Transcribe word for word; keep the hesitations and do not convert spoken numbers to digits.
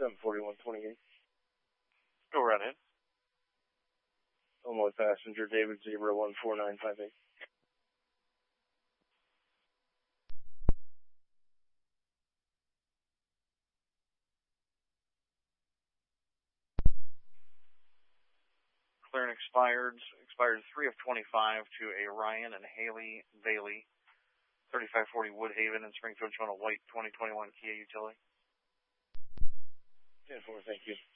seven forty-one twenty-eight. Go right ahead. Illinois passenger David Zebra one four nine five eight. Clearing expired, expired three of twenty-five to a Ryan and Haley Bailey, thirty-five forty Woodhaven in Springfield, showing a white twenty twenty-one Kia utility. ten four, thank you.